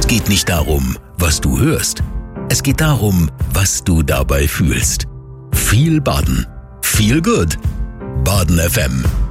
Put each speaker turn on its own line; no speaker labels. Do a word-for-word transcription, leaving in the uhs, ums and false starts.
Es geht nicht darum, was du hörst. Es geht darum, was du dabei fühlst. Viel Baden. Viel Good. Baden F M.